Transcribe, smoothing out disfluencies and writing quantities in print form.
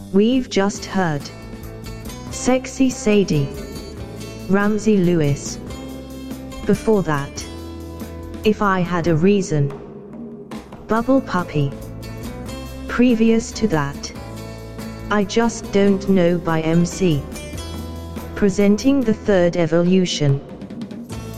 We've just heard Sexy Sadie, Ramsey Lewis. Before that, If I Had a Reason, Bubble Puppy. Previous to that, I Just Don't Know by MC. Presenting the third evolution,